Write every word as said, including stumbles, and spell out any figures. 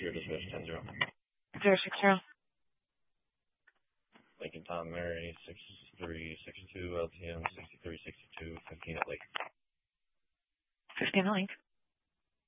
zero dispatch ten zero. Zero six zero. Lincoln Tom Mary six three six two L T M sixty three sixty two fifteen at Lake. Fifteen at Lake.